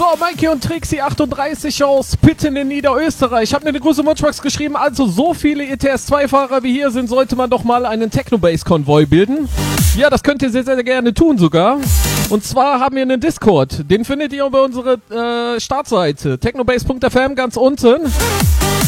Mikey und Trixie 38 aus Pitten in Niederösterreich. Ich habe mir eine große Wunschbox geschrieben, also so viele ETS-2-Fahrer wie hier sind, sollte man doch mal einen Technobase-Konvoi bilden. Ja, das könnt ihr sehr, sehr gerne tun sogar. Und zwar haben wir einen Discord, den findet ihr über unsere Startseite, technobase.fm ganz unten.